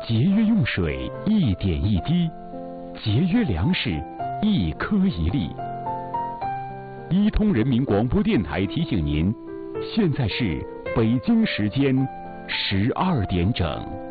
节约用水一点一滴，节约粮食一颗一粒。伊通人民广播电台提醒您，现在是北京时间12点整。